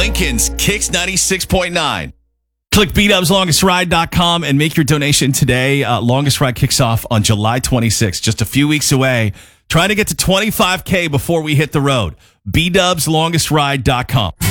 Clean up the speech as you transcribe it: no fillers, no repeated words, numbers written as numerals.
Lincoln's Kicks 96.9. Click BDubsLongestRide.com and make your donation today. Longest Ride kicks off on July 26th, just a few weeks away. Trying to get to 25K before we hit the road. BDubsLongestRide.com.